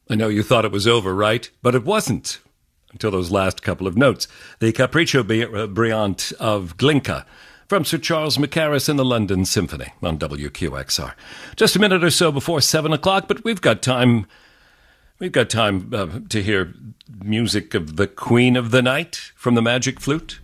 I know you thought it was over, right? But it wasn't until those last couple of notes. The Capriccio Briant of Glinka from Sir Charles Mackerras and the London Symphony on WQXR. Just a minute or so before 7 o'clock, but we've got time. We've got time to hear music of the Queen of the Night from the Magic Flute.